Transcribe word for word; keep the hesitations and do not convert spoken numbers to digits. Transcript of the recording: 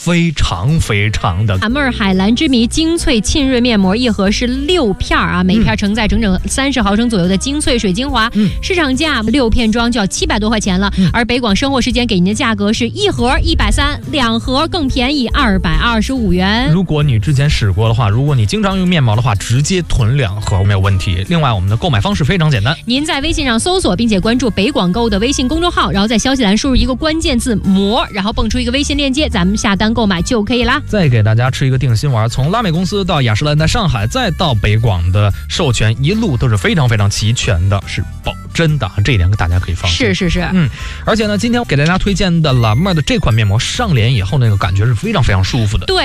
非常非常的。 蓝妹儿海蓝之谜精粹沁润面膜一盒是六片啊，每片承载整整三十毫升左右的精粹水精华，嗯、市场价六片装就要七百多块钱了，嗯、而北广生活时间给您的价格是一盒一百三，两盒更便宜二百二十五元。 如果你之前使过的话，如果你经常用面膜的话，直接囤两盒没有问题。另外，我们的购买方式非常简单， 您在微信上搜索并且关注北广购的微信公众号，然后在消息栏输入一个关键字膜，然后蹦出一个微信链接，咱们下单购买就可以啦。 再给大家吃一个定心丸，从拉美公司到雅诗兰黛上海，再到北广的授权，一路都是非常非常齐全的，是保真的，这一点大家可以放心。 是是是， 嗯，而且呢，今天给大家推荐的蓝妹的这款面膜上脸以后，那个感觉是非常非常舒服的。 对。